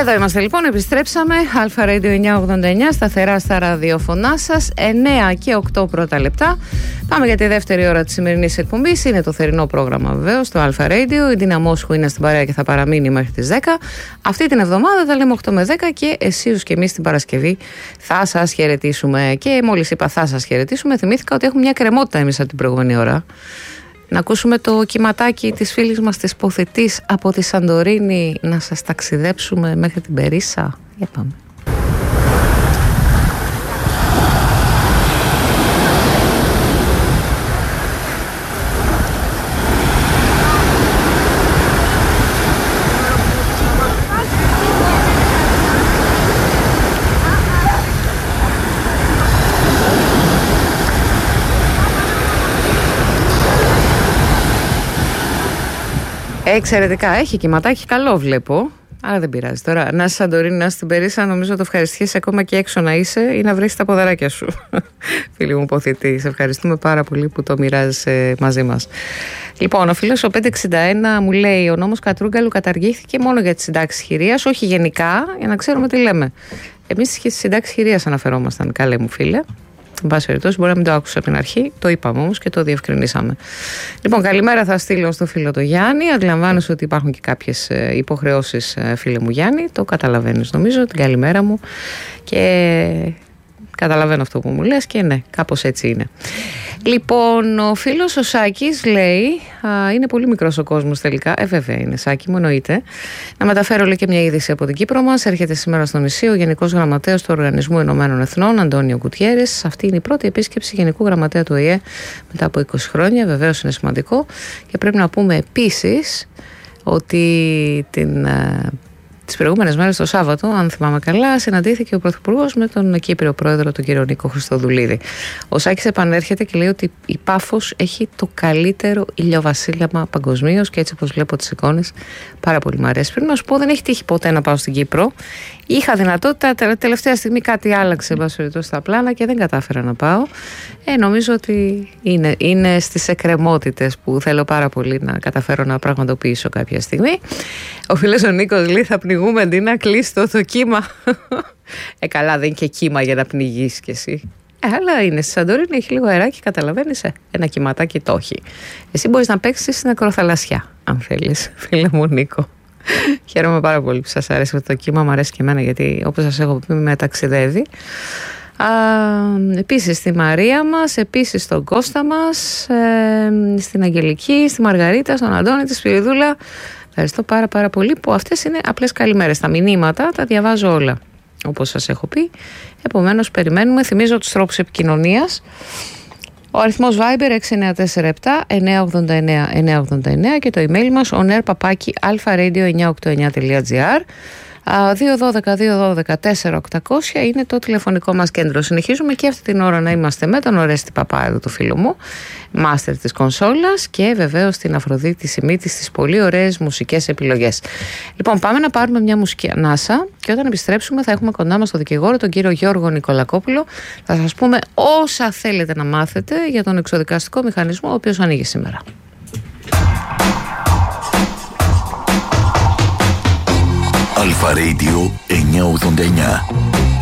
Εδώ είμαστε λοιπόν, επιστρέψαμε. Αλφα Radio 989, σταθερά στα ραδιοφωνά σας. 9 και 8 πρώτα λεπτά. Πάμε για τη δεύτερη ώρα της σημερινής εκπομπής. Είναι το θερινό πρόγραμμα βεβαίως, το Αλφα Radio. Η Δύναμός είναι στην παρέα και θα παραμείνει μέχρι τις 10. Αυτή την εβδομάδα τα λέμε 8 με 10 και εσείς και εμείς την Παρασκευή θα σας χαιρετήσουμε. Και μόλις είπα θα σας χαιρετήσουμε, θυμήθηκα ότι έχουμε μια κρεμότητα εμείς από την προηγούμενη ώρα. Να ακούσουμε το κυματάκι της φίλης μας της Ποθητής από τη Σαντορίνη, να σας ταξιδέψουμε μέχρι την Περίσσα. Για πάμε. Εξαιρετικά, έχει κυματάκι καλό βλέπω. Αλλά δεν πειράζει τώρα. Να είσαι Σαντορίνη, να είσαι στην Περίσσα, νομίζω το ευχαριστιέσαι ακόμα και έξω να είσαι ή να βρεις τα ποδαράκια σου. Φίλοι μου Ποθητή, σε ευχαριστούμε πάρα πολύ που το μοιράζεσαι μαζί μας. Λοιπόν, ο φίλος ο 561 μου λέει: ο νόμος Κατρούγκαλου καταργήθηκε μόνο για τις συντάξεις χειρίας, όχι γενικά, για να ξέρουμε τι λέμε. Εμείς στις συντάξεις χειρίας αναφερόμασταν, καλέ μου φίλε. Εν πάση περιπτώσει, μπορεί να μην το άκουσα από την αρχή, το είπαμε όμως και το διευκρινίσαμε. Λοιπόν, καλημέρα θα στείλω στο φίλο το Γιάννη. Αντιλαμβάνεσαι ότι υπάρχουν και κάποιες υποχρεώσεις, φίλε μου Γιάννη. Το καταλαβαίνεις, νομίζω, την καλημέρα μου. Και καταλαβαίνω αυτό που μου λες και ναι, κάπως έτσι είναι. Λοιπόν, ο φίλος ο Σάκης λέει: είναι πολύ μικρός ο κόσμος τελικά. Βέβαια είναι, Σάκη μου, εννοείται. Να μεταφέρω λέει και μια είδηση από την Κύπρο μας. Έρχεται σήμερα στο νησί ο Γενικός Γραμματέας του Οργανισμού Ηνωμένων Εθνών, Αντώνιο Γκουτιέρες. Αυτή είναι η πρώτη επίσκεψη Γενικού Γραμματέα του ΟΗΕ μετά από 20 χρόνια. Βεβαίως είναι σημαντικό. Και πρέπει να πούμε επίσης ότι τις προηγούμενες μέρες, το Σάββατο, αν θυμάμαι καλά, συναντήθηκε ο Πρωθυπουργός με τον Κύπριο Πρόεδρο, τον κύριο Νίκο Χριστοδουλίδη. Ο Σάκης επανέρχεται και λέει ότι η Πάφος έχει το καλύτερο ηλιοβασίλεμα παγκοσμίως και έτσι όπως βλέπω τις εικόνες, πάρα πολύ μου αρέσει. Πρέπει να σου πω, δεν έχει τύχει ποτέ να πάω στην Κύπρο. Είχα δυνατότητα, τελευταία στιγμή κάτι άλλαξε στα πλάνα και δεν κατάφερα να πάω. Νομίζω ότι είναι στις εκκρεμότητες που θέλω πάρα πολύ να καταφέρω να πραγματοποιήσω κάποια στιγμή. Ο φίλος ο Νίκος λέει: θα πνιγούμε αντί να κλείσει το κύμα. Καλά, δεν είναι και κύμα για να πνιγείς κι εσύ. Αλλά είναι στη Σαντορίνη, έχει λίγο αεράκι, καταλαβαίνεις. Ένα κυματάκι το έχει. Εσύ μπορείς να παίξεις στην ακροθαλασσιά, αν θέλεις, φίλε μου Νίκο. Χαίρομαι πάρα πολύ που σας αρέσει αυτό το κύμα, μου αρέσει και εμένα γιατί όπως σας έχω πει με ταξιδεύει. Επίσης στη Μαρία μας, επίσης στον Κώστα μας, στην Αγγελική, στη Μαργαρίτα, στον Αντώνη, τη Σπυριδούλα. Ευχαριστώ πάρα πολύ που αυτές είναι απλές καλημέρες. Τα μηνύματα τα διαβάζω όλα όπως σας έχω πει. Επομένως περιμένουμε, θυμίζω τους τρόπους επικοινωνίας. Ο αριθμός Viber 6947-989-989 και το email μας onair@alfaradio989.gr. 212-212-4800 είναι το τηλεφωνικό μας κέντρο. Συνεχίζουμε και αυτή την ώρα να είμαστε με τον Ορέστη Παπά, το φίλο μου, μάστερ της κονσόλας, και βεβαίως την Αφροδίτη Σιμίτη στις πολύ ωραίες μουσικές επιλογές. Λοιπόν, πάμε να πάρουμε μια μουσική ανάσα και όταν επιστρέψουμε θα έχουμε κοντά μας τον δικηγόρο, τον κύριο Γιώργο Νικολακόπουλο. Θα σας πούμε όσα θέλετε να μάθετε για τον εξοδικαστικό μηχανισμό, ο οποίος ανοίγει σήμερα. Αλφα Radio 989.